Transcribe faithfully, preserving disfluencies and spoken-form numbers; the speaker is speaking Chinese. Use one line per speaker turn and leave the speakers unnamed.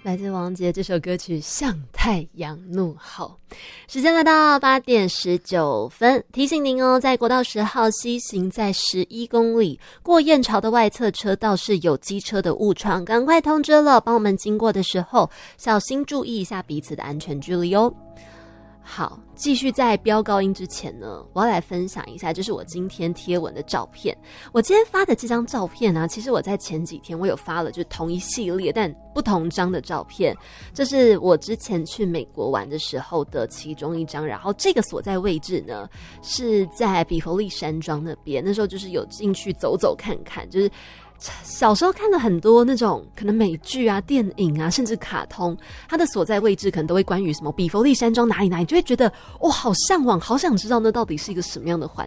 来自王杰这首歌曲《向太阳怒吼》。时间来到八点十九分，提醒您哦，在国道十号西行在十一公里过燕巢的外侧车道是有机车的误闯，赶快通知了，帮我们经过的时候小心注意一下彼此的安全距离哦。好，继续在飙高音之前呢，我要来分享一下，就是我今天贴文的照片。我今天发的这张照片啊，其实我在前几天我有发了，就是同一系列但不同张的照片。这是我之前去美国玩的时候的其中一张，然后这个所在位置呢是在比佛利山庄那边，那时候就是有进去走走看看，就是小时候看了很多那种可能美剧啊、电影啊，甚至卡通，它的所在位置可能都会关于什么比佛利山庄哪里哪里，就会觉得哇，好向往，好想知道那到底是一个什么样的环